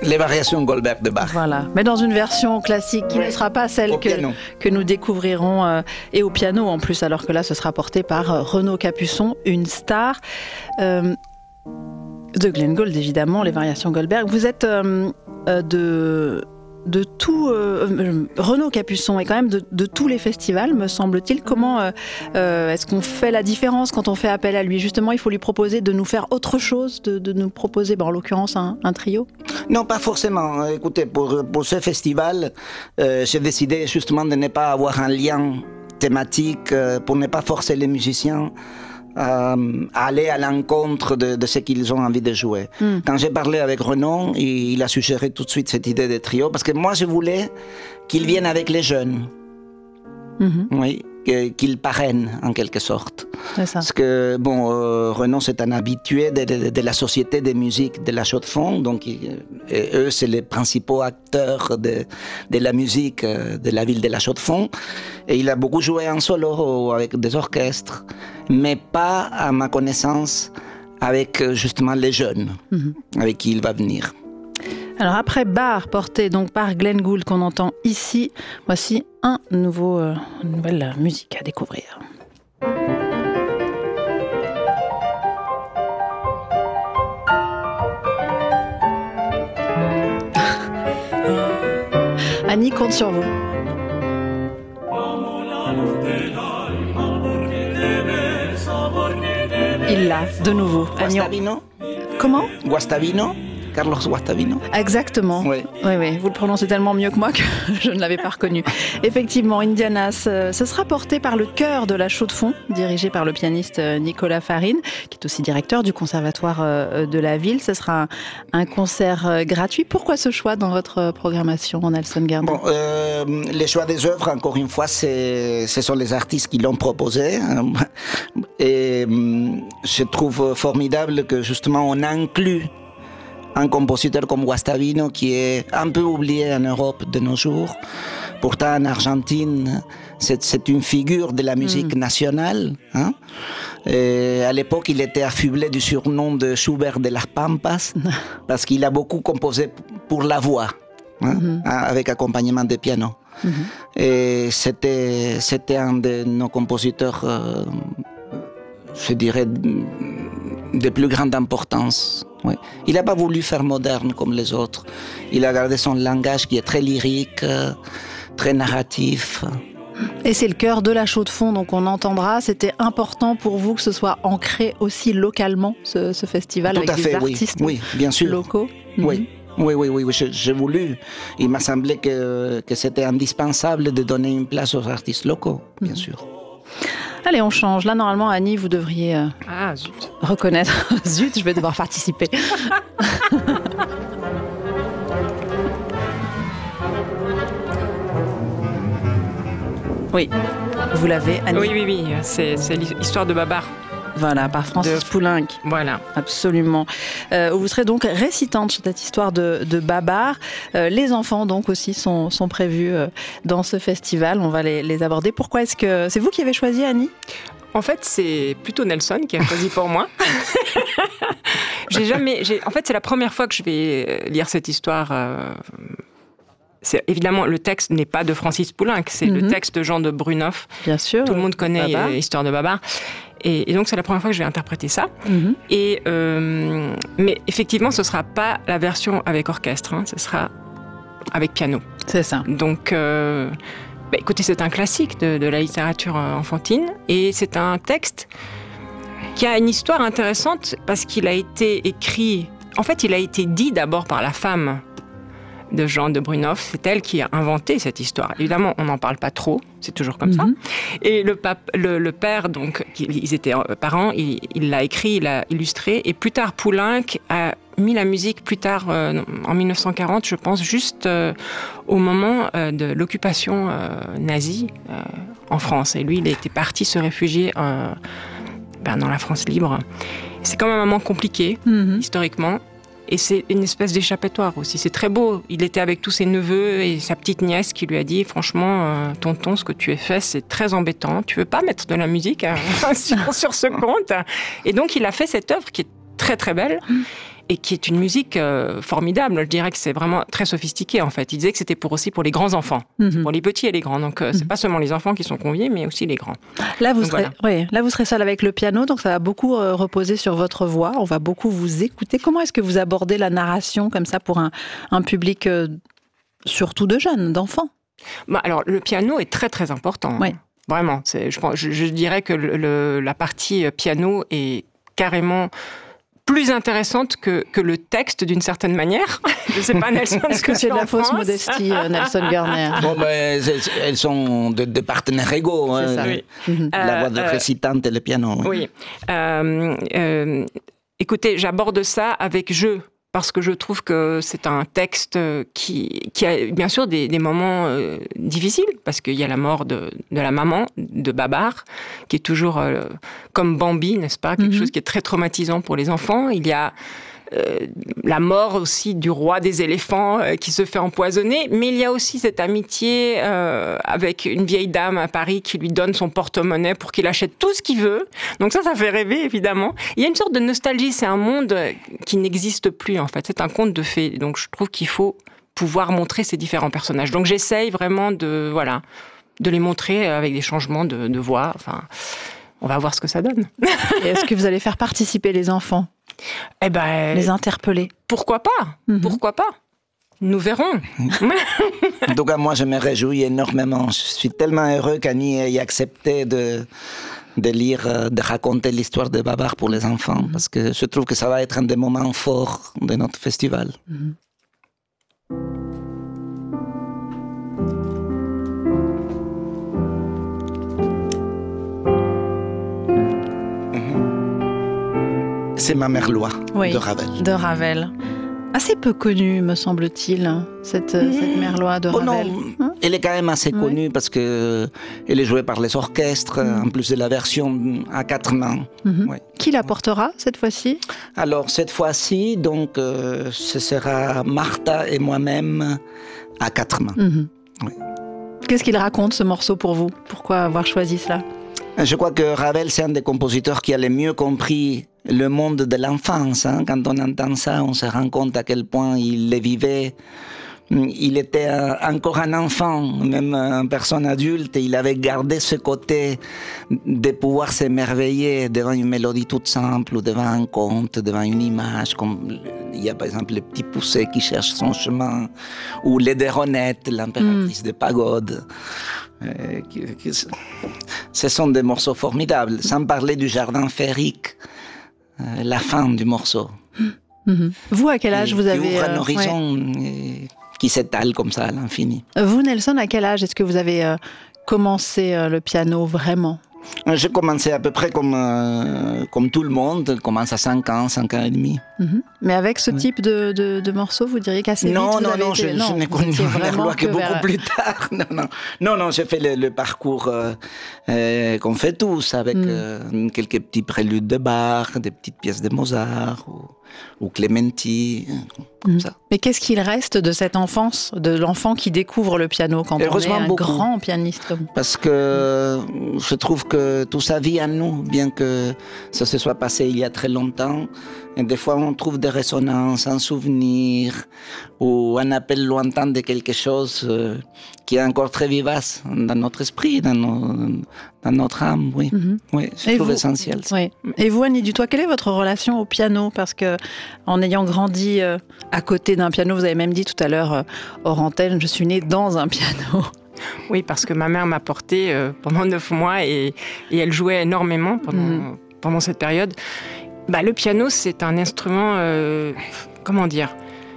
Les variations Goldberg de Bach. Voilà, mais dans une version classique qui ne sera pas celle que nous découvrirons, et au piano en plus, alors que là ce sera porté par Renaud Capuçon, une star de Glenn Gould évidemment, les variations Goldberg. Vous êtes de tout, Renaud Capuçon est quand même de tous les festivals, me semble-t-il. Comment est-ce qu'on fait la différence quand on fait appel à lui? Justement, il faut lui proposer de nous faire autre chose, de nous proposer, en l'occurrence, un trio? Non, pas forcément. Écoutez, pour ce festival, j'ai décidé justement de ne pas avoir un lien thématique, pour ne pas forcer les musiciens à aller à l'encontre de ce qu'ils ont envie de jouer. Quand j'ai parlé avec Renaud, il a suggéré tout de suite cette idée de trio, parce que moi je voulais qu'il vienne avec les jeunes. Oui, qu'il parraine en quelque sorte. C'est ça. Parce que Renaud c'est un habitué de la société de musique de la Chaux-de-Fonds, donc eux c'est les principaux acteurs de la musique de la ville de la Chaux-de-Fonds, et il a beaucoup joué en solo avec des orchestres, mais pas à ma connaissance avec justement les jeunes avec qui il va venir. Alors après Bar, porté donc par Glenn Gould qu'on entend ici, voici une nouvelle musique à découvrir. Annie compte sur vous. Il l'a, de nouveau. Guastavino. Comment? Guastavino. Carlos Guastavino. Exactement. Oui. Oui. Vous le prononcez tellement mieux que moi que je ne l'avais pas reconnu. Effectivement, Indianas, ce sera porté par le chœur de la Chaux-de-Fonds, dirigé par le pianiste Nicolas Farine, qui est aussi directeur du conservatoire de la ville. Ce sera un concert gratuit. Pourquoi ce choix dans votre programmation, Nelson Guerndon? Les choix des œuvres, encore une fois, ce sont les artistes qui l'ont proposé. Et je trouve formidable que justement on inclut un compositeur comme Guastavino, qui est un peu oublié en Europe de nos jours. Pourtant, en Argentine, c'est une figure de la musique nationale. Et à l'époque, il était affublé du surnom de Schubert de las Pampas, parce qu'il a beaucoup composé pour la voix, avec accompagnement de piano. Et c'était un de nos compositeurs, je dirais, de plus grande importance. Oui. Il n'a pas voulu faire moderne comme les autres. Il a gardé son langage qui est très lyrique, très narratif. Et c'est le cœur de la Chaux-de-Fonds, donc on entendra. C'était important pour vous que ce soit ancré aussi localement, ce festival, tout avec des artistes oui, bien sûr. locaux. Oui. J'ai voulu. Il m'a semblé que c'était indispensable de donner une place aux artistes locaux, bien sûr. Allez, on change. Là, normalement, Annie, vous devriez reconnaître. Zut, je vais devoir participer. Oui, vous l'avez, Annie. Oui, c'est l'histoire de Babar. Voilà, par Francis Poulenc. Voilà. Absolument. Vous serez donc récitante sur cette histoire de Babar. Les enfants, donc, aussi, sont prévus dans ce festival. On va les aborder. Pourquoi est-ce que... C'est vous qui avez choisi, Annie ? En fait, c'est plutôt Nelson qui a choisi pour moi. En fait, c'est la première fois que je vais lire cette histoire. Évidemment, le texte n'est pas de Francis Poulenc, c'est le texte de Jean de Brunoff. Bien sûr. Tout le monde connaît l'histoire de Babar. Et donc, c'est la première fois que je vais interpréter ça. Mais effectivement, ce ne sera pas la version avec orchestre, ce sera avec piano. C'est ça. Donc, écoutez, c'est un classique de la littérature enfantine. Et c'est un texte qui a une histoire intéressante parce qu'il a été écrit... En fait, il a été dit d'abord par la femme de Jean de Brunoff. C'est elle qui a inventé cette histoire. Évidemment, on n'en parle pas trop, c'est toujours comme ça. Et le père, donc, ils étaient parents, il l'a écrit, il l'a illustré, et plus tard, Poulenc a mis la musique plus tard, en 1940, je pense, juste au moment de l'occupation nazie en France. Et lui, il était parti se réfugier dans la France libre. C'est quand même un moment compliqué, historiquement. Et c'est une espèce d'échappatoire aussi. C'est très beau. Il était avec tous ses neveux et sa petite nièce qui lui a dit « Franchement, tonton, ce que tu as fait, c'est très embêtant. Tu veux pas mettre de la musique sur ce compte ?» Et donc, il a fait cette œuvre qui est très, très belle. et qui est une musique formidable. Je dirais que c'est vraiment très sophistiqué, en fait. Il disait que c'était aussi pour les grands enfants, pour les petits et les grands. Donc, c'est pas seulement les enfants qui sont conviés, mais aussi les grands. Là, vous serez seul avec le piano, donc ça va beaucoup reposer sur votre voix. On va beaucoup vous écouter. Comment est-ce que vous abordez la narration comme ça pour un public surtout de jeunes, d'enfants? Alors, le piano est très, très important. Oui. Vraiment. Je dirais que la partie piano est carrément plus intéressante que le texte, d'une certaine manière. Je ne sais pas, Nelson, est-ce que c'est de la fausse modestie, Nelson Garner? Bon, ben, elles sont de partenaires égaux. C'est ça. Oui. La voix de récitante et le piano. Oui. Écoutez, j'aborde ça avec jeu. Parce que je trouve que c'est un texte qui a bien sûr des moments difficiles, parce qu'il y a la mort de la maman de Babar, qui est toujours comme Bambi, n'est-ce pas, quelque chose qui est très traumatisant pour les enfants. Il y a la mort aussi du roi des éléphants qui se fait empoisonner, mais il y a aussi cette amitié avec une vieille dame à Paris qui lui donne son porte-monnaie pour qu'il achète tout ce qu'il veut. Donc ça fait rêver, évidemment. Il y a une sorte de nostalgie, c'est un monde qui n'existe plus, en fait. C'est un conte de fées. Donc je trouve qu'il faut pouvoir montrer ces différents personnages. Donc j'essaye vraiment de les montrer avec des changements de voix. Enfin, on va voir ce que ça donne. Et est-ce que vous allez faire participer les enfants? Les interpeller. Pourquoi pas? Pourquoi pas? Nous verrons. En tout cas, moi, je me réjouis énormément. Je suis tellement heureux qu'Annie ait accepté de lire, de raconter l'histoire de Babar pour les enfants, parce que je trouve que ça va être un des moments forts de notre festival. C'est Ma mère Loi, de Ravel. De Ravel. Assez peu connue, me semble-t-il, cette mère Loi de Ravel. Non, elle est quand même assez connue parce que elle est jouée par les orchestres, en plus de la version à 4 mains. Ouais. Qui la portera cette fois-ci? Alors cette fois-ci, donc, ce sera Martha et moi-même à 4 mains. Ouais. Qu'est-ce qu'il raconte, ce morceau, pour vous? Pourquoi avoir choisi cela? Je crois que Ravel, c'est un des compositeurs qui a le mieux compris le monde de l'enfance. Quand on entend ça, on se rend compte à quel point il le vivait. Il était encore un enfant, même une personne adulte, et il avait gardé ce côté de pouvoir s'émerveiller devant une mélodie toute simple, ou devant un conte, devant une image, comme il y a par exemple le petit poucet qui cherche son chemin, ou l'Édéronette, l'impératrice de Pagode. Ce sont des morceaux formidables, sans parler du jardin féerique, la fin du morceau. Vous, à quel âge vous avez... Qui ouvre un horizon qui s'étale comme ça à l'infini. Vous, Nelson, à quel âge est-ce que vous avez commencé le piano vraiment? J'ai commencé à peu près comme tout le monde, commence à 5 ans, 5 ans et demi. Mais avec ce type de morceaux, vous diriez qu'assez vite vous avez été... Je n'ai connu la loi que beaucoup plus tard. Non, j'ai fait le parcours qu'on fait tous, avec quelques petits préludes de Bach, des petites pièces de Mozart, ou Clementi, comme ça. Mais qu'est-ce qu'il reste de cette enfance, de l'enfant qui découvre le piano quand on est un grand pianiste? Parce que je trouve que tout ça vit en nous, bien que ça se soit passé il y a très longtemps. Et des fois, on trouve des résonances, un souvenir, ou un appel lointain de quelque chose qui est encore très vivace dans notre esprit, dans notre âme, oui. Oui, je trouve essentiel. Ça. Oui. Et vous, Annie Dutoit, quelle est votre relation au piano? Parce que, en ayant grandi à côté d'un piano, vous avez même dit tout à l'heure, hors antenne, je suis née dans un piano. Oui, parce que ma mère m'a portée pendant 9 mois et elle jouait énormément pendant cette période. Le piano, c'est un instrument, comment dire,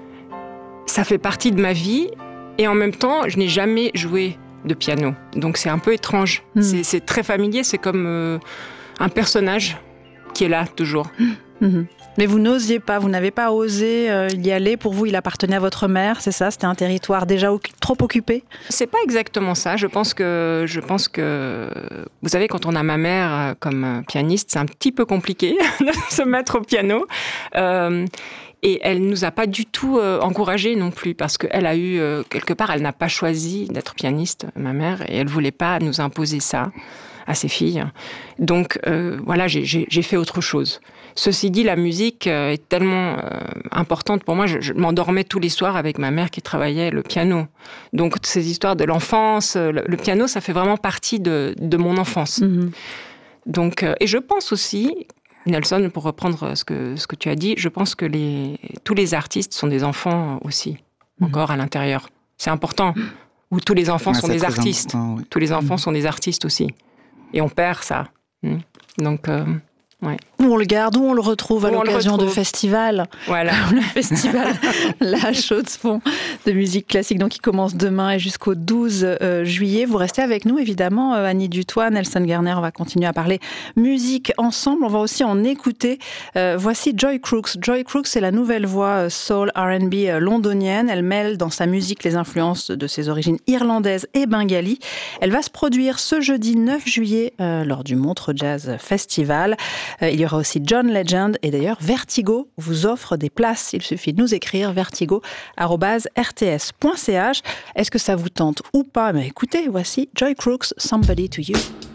ça fait partie de ma vie et en même temps, je n'ai jamais joué de piano. Donc c'est un peu étrange. C'est très familier, c'est comme un personnage qui est là toujours. Mais vous n'osiez pas, vous n'avez pas osé y aller. Pour vous, il appartenait à votre mère, c'est ça? C'était un territoire déjà trop occupé? C'est pas exactement ça. Je pense que, vous savez, quand on a ma mère comme pianiste, c'est un petit peu compliqué de se mettre au piano. Et elle nous a pas du tout encouragés non plus, parce qu'elle a eu, quelque part, elle n'a pas choisi d'être pianiste, ma mère, et elle voulait pas nous imposer ça à ses filles. Donc, voilà, j'ai fait autre chose. Ceci dit, la musique est tellement importante pour moi. Je m'endormais tous les soirs avec ma mère qui travaillait le piano. Donc, ces histoires de l'enfance, le piano, ça fait vraiment partie de mon enfance. Mm-hmm. Donc, et je pense aussi, Nelson, pour reprendre ce que tu as dit, je pense que tous les artistes sont des enfants aussi, encore à l'intérieur. C'est important. Où tous les enfants sont des artistes. Oui. Tous les enfants sont des artistes aussi. Et on perd ça. Donc, ouais. Où on le garde, où on le retrouve à l'occasion de festivals. Voilà. Le festival La Chaux-de-Fonds de musique classique, donc qui commence demain et jusqu'au 12 juillet. Vous restez avec nous, évidemment, Annie Dutoit, Nelson Gerner. On va continuer à parler musique ensemble. On va aussi en écouter. Voici Joy Crooks. Joy Crooks, c'est la nouvelle voix soul R&B londonienne. Elle mêle dans sa musique les influences de ses origines irlandaises et bengali. Elle va se produire ce jeudi 9 juillet lors du Montreux Jazz Festival. Il y aura aussi John Legend et d'ailleurs Vertigo vous offre des places. Il suffit de nous écrire vertigo@rts.ch. Est-ce que ça vous tente ou pas? Mais écoutez, voici Joy Crooks, Somebody to You.